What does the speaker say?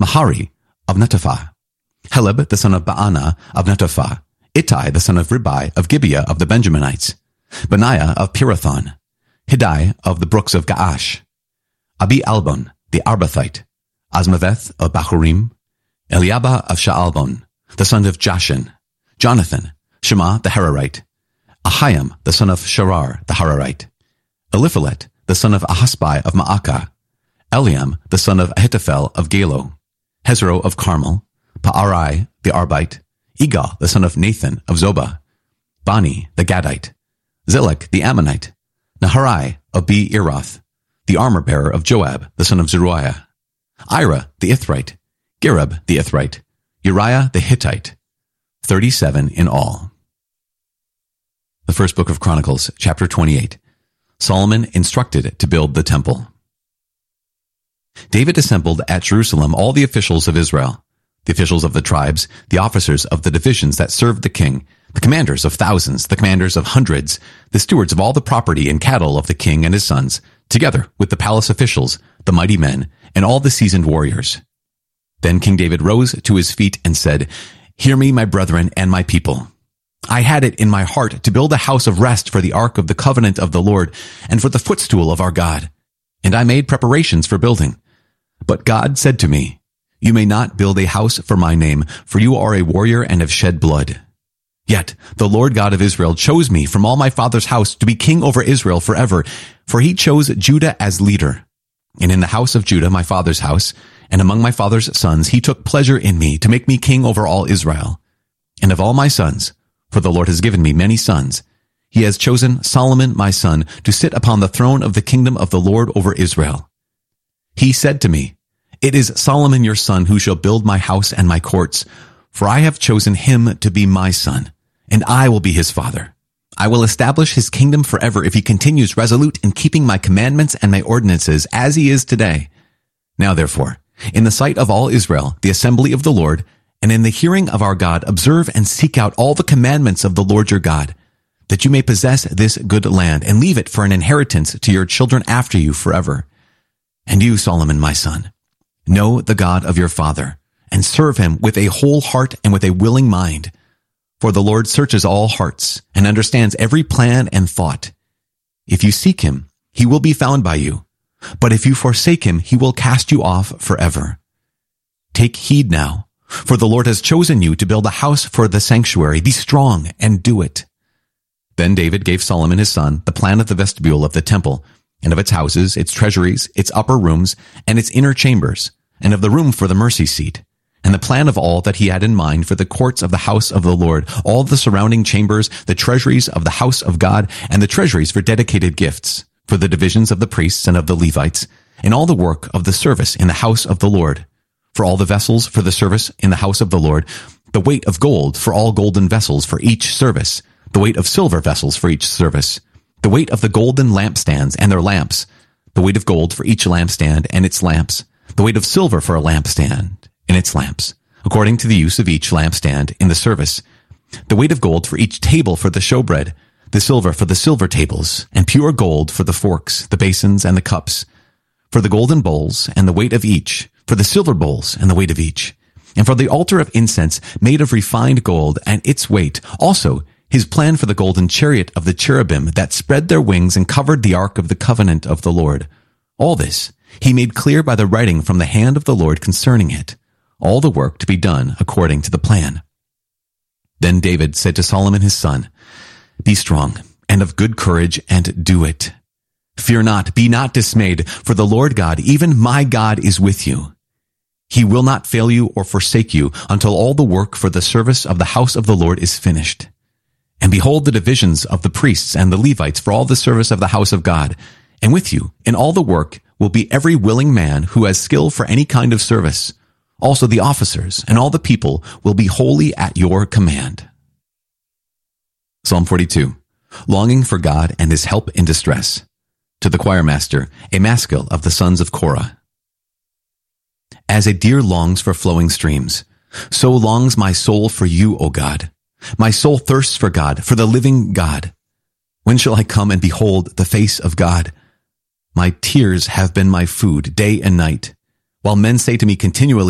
Mahari of Netophah, Heleb the son of Baana of Netophah, Ittai the son of Ribai of Gibeah of the Benjaminites, Benaiah of Pirathon, Hiddai of the brooks of Gaash, Abi Albon the Arbathite, Asmaveth of Bahurim, Eliabah of Shaalbon, the son of Jashin, Jonathan, Shema the Hararite, Ahiam the son of Sharar the Hararite, Eliphalet the son of Ahasbai of Maacah, Eliam the son of Ahithophel of Galo, Hezro of Carmel, Paarai the Arbite, Igal the son of Nathan of Zobah, Bani the Gadite, Zilek the Ammonite, Naharai of Be-Eroth, the armor-bearer of Joab the son of Zeruiah, Ira the Ithrite, Gareb the Ithrite, Uriah the Hittite, 37 in all. The first book of Chronicles, chapter 28. Solomon instructed to build the temple. David assembled at Jerusalem all the officials of Israel, the officials of the tribes, the officers of the divisions that served the king, the commanders of thousands, the commanders of hundreds, the stewards of all the property and cattle of the king and his sons, together with the palace officials, the mighty men, and all the seasoned warriors. Then King David rose to his feet and said, "Hear me, my brethren and my people. I had it in my heart to build a house of rest for the ark of the covenant of the Lord and for the footstool of our God. And I made preparations for building. But God said to me, 'You may not build a house for my name, for you are a warrior and have shed blood.' Yet the Lord God of Israel chose me from all my father's house to be king over Israel forever, for he chose Judah as leader. And in the house of Judah, my father's house, and among my father's sons, he took pleasure in me to make me king over all Israel. And of all my sons, for the Lord has given me many sons, he has chosen Solomon my son to sit upon the throne of the kingdom of the Lord over Israel. He said to me, 'It is Solomon your son who shall build my house and my courts, for I have chosen him to be my son, and I will be his father. I will establish his kingdom forever if he continues resolute in keeping my commandments and my ordinances as he is today. Now therefore, in the sight of all Israel, the assembly of the Lord, and in the hearing of our God, observe and seek out all the commandments of the Lord your God, that you may possess this good land and leave it for an inheritance to your children after you forever. And you, Solomon my son, know the God of your father, and serve him with a whole heart and with a willing mind. For the Lord searches all hearts and understands every plan and thought. If you seek him, he will be found by you. But if you forsake him, he will cast you off forever. Take heed now, for the Lord has chosen you to build a house for the sanctuary. Be strong and do it." Then David gave Solomon his son the plan of the vestibule of the temple, and of its houses, its treasuries, its upper rooms, and its inner chambers, and of the room for the mercy seat, and the plan of all that he had in mind for the courts of the house of the Lord, all the surrounding chambers, the treasuries of the house of God, and the treasuries for dedicated gifts, for the divisions of the priests and of the Levites, and all the work of the service in the house of the Lord, for all the vessels for the service in the house of the Lord, the weight of gold for all golden vessels for each service, the weight of silver vessels for each service, the weight of the golden lampstands and their lamps, the weight of gold for each lampstand and its lamps, the weight of silver for a lampstand and its lamps, according to the use of each lampstand in the service, the weight of gold for each table for the showbread, the silver for the silver tables, and pure gold for the forks, the basins, and the cups, for the golden bowls, and the weight of each, for the silver bowls, and the weight of each, and for the altar of incense made of refined gold, and its weight, also his plan for the golden chariot of the cherubim that spread their wings and covered the ark of the covenant of the Lord. All this he made clear by the writing from the hand of the Lord concerning it, all the work to be done according to the plan. Then David said to Solomon his son, "Be strong and of good courage and do it. Fear not, be not dismayed, for the Lord God, even my God, is with you. He will not fail you or forsake you until all the work for the service of the house of the Lord is finished. And behold the divisions of the priests and the Levites for all the service of the house of God. And with you in all the work will be every willing man who has skill for any kind of service. Also the officers and all the people will be wholly at your command." Psalm 42. Longing for God and his help in distress. To the choir master, a maskil of the sons of Korah. As a deer longs for flowing streams, so longs my soul for you, O God. My soul thirsts for God, for the living God. When shall I come and behold the face of God? My tears have been my food day and night, while men say to me continually,